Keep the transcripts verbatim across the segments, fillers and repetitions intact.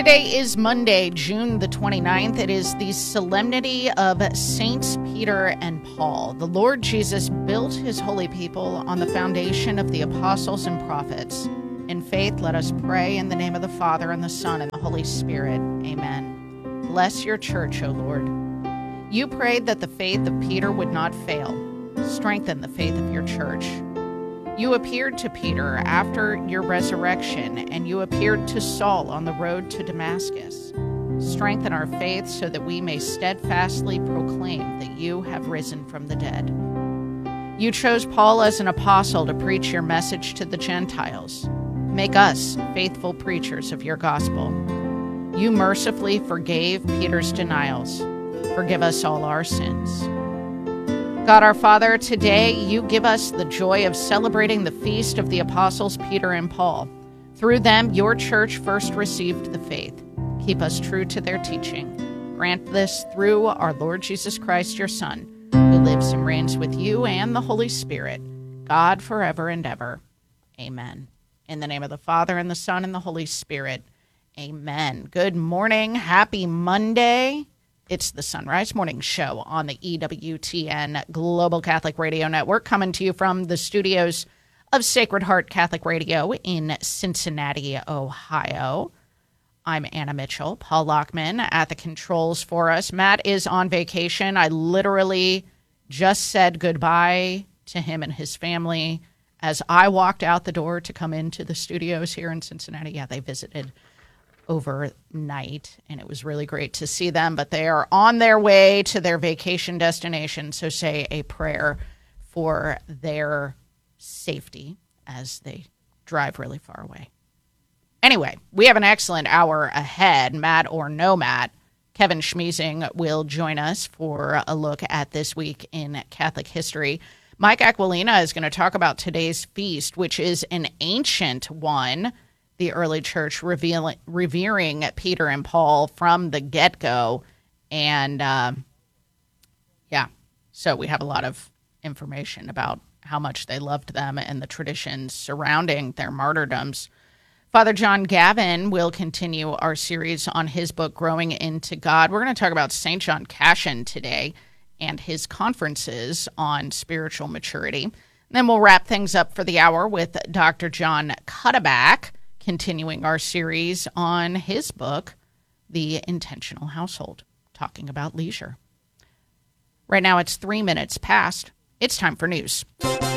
Today is Monday, June the twenty-ninth. It is the solemnity of Saints Peter and Paul. The Lord Jesus built his holy people on the foundation of the apostles and prophets. In faith, let us pray in the name of the Father, and the Son, and the Holy Spirit. Amen. Bless your church, O Lord. You prayed that the faith of Peter would not fail. Strengthen the faith of your church. You appeared to Peter after your resurrection, and you appeared to Saul on the road to Damascus. Strengthen our faith so that we may steadfastly proclaim that you have risen from the dead. You chose Paul as an apostle to preach your message to the Gentiles. Make us faithful preachers of your gospel. You mercifully forgave Peter's denials. Forgive us all our sins. God our Father, today you give us the joy of celebrating the feast of the apostles Peter and Paul. Through them, your church first received the faith. Keep us true to their teaching. Grant this through our Lord Jesus Christ, your Son, who lives and reigns with you and the Holy Spirit, God forever and ever. Amen. In the name of the Father, and the Son, and the Holy Spirit. Amen. Good morning. Happy Monday. It's the Sunrise Morning Show on the E W T N Global Catholic Radio Network, coming to you from the studios of Sacred Heart Catholic Radio in Cincinnati, Ohio. I'm Anna Mitchell. Paul Lockman at the controls for us. Matt is on vacation. I literally just said goodbye to him and his family as I walked out the door to come into the studios here in Cincinnati. Yeah, they visited overnight, and it was really great to see them, but they are on their way to their vacation destination, so say a prayer for their safety as they drive really far away. Anyway, we have an excellent hour ahead. Matt or no Matt, Kevin Schmiesing will join us for a look at this week in Catholic history. Mike Aquilina is going to talk about today's feast, which is an ancient one. The early church revealing, revering Peter and Paul from the get-go. And, uh, yeah, so we have a lot of information about how much they loved them and the traditions surrounding their martyrdoms. Father John Gavin will continue our series on his book, Growing into God. We're going to talk about Saint John Cassian today and his conferences on spiritual maturity. And then we'll wrap things up for the hour with Doctor John Cuddeback, continuing our series on his book, The Intentional Household, talking about leisure. Right now it's three minutes past. It's time for news.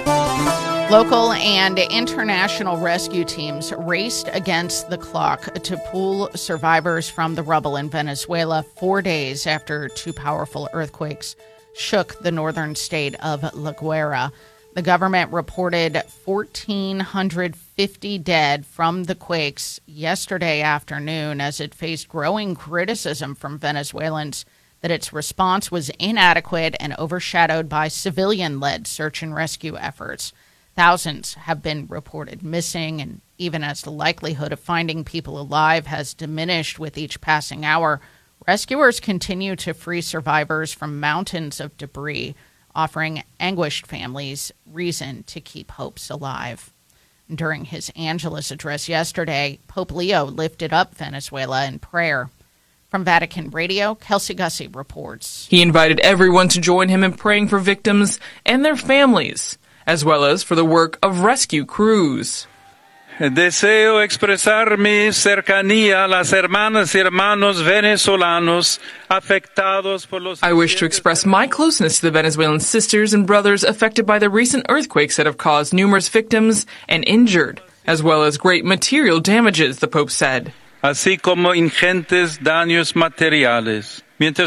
Local and international rescue teams raced against the clock to pull survivors from the rubble in Venezuela four days after two powerful earthquakes shook the northern state of La Guaira. The government reported one thousand four hundred fifty dead from the quakes yesterday afternoon as it faced growing criticism from Venezuelans that its response was inadequate and overshadowed by civilian-led search and rescue efforts. Thousands have been reported missing, and even as the likelihood of finding people alive has diminished with each passing hour, rescuers continue to free survivors from mountains of debris, offering anguished families reason to keep hopes alive. During his Angelus address yesterday, Pope Leo lifted up Venezuela in prayer. From Vatican Radio, Kelsey Gussie reports. He invited everyone to join him in praying for victims and their families, as well as for the work of rescue crews. Deseo expresar mi cercanía a las hermanas y hermanos venezolanos afectados por los... I wish to express my closeness to the Venezuelan sisters and brothers affected by the recent earthquakes that have caused numerous victims and injured, as well as great material damages, the Pope said. Así como ingentes daños materiales.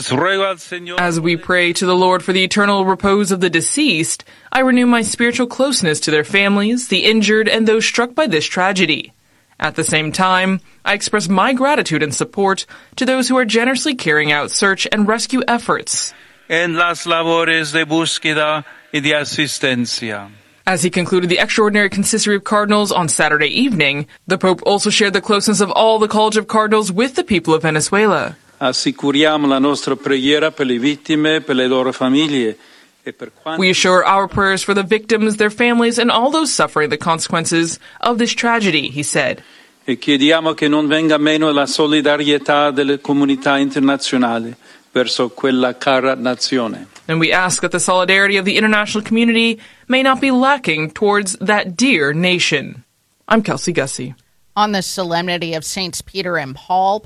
As we pray to the Lord for the eternal repose of the deceased, I renew my spiritual closeness to their families, the injured, and those struck by this tragedy. At the same time, I express my gratitude and support to those who are generously carrying out search and rescue efforts. En las labores de búsqueda y de asistencia. As he concluded the extraordinary consistory of cardinals on Saturday evening, the Pope also shared the closeness of all the College of Cardinals with the people of Venezuela. Assicuriamo la nostra preghiera per le vittime, per le loro famiglie. We assure our prayers for the victims, their families, and all those suffering the consequences of this tragedy, he said. e chiediamo che non venga meno la solidarietà delle comunità internazionali verso quella cara nazione. And we ask that the solidarity of the international community may not be lacking towards that dear nation. I'm Kelsey Gussie. On the solemnity of Saints Peter and Paul,